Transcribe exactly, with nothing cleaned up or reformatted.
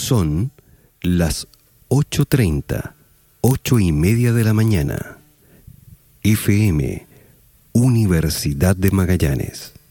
Son las ocho treinta, ocho y media de la mañana. F M, Universidad de Magallanes.